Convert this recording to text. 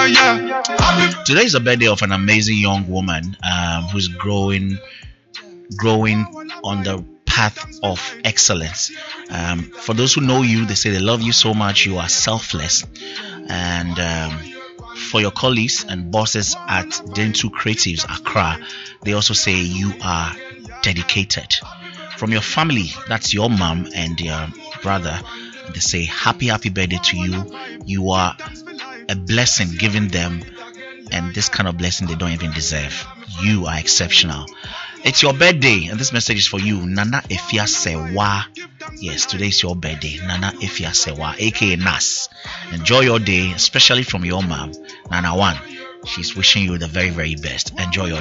Today is the birthday of an amazing young woman who's growing on the path of excellence. For those who know you, they say they love you so much. You are selfless. And for your colleagues and bosses at Dentu Creatives Accra, they also say you are dedicated. From your family, that's your mom and your brother, they say happy birthday to you. You are a blessing given them, and this kind of blessing they don't even deserve. You are exceptional. It's your birthday, and this message is for you, Nana Efia Sewa. Yes, today is your birthday, Nana Efia Sewa, aka Nas. Enjoy your day, especially from your mom, Nana One. She's wishing you the very, very best. Enjoy your day.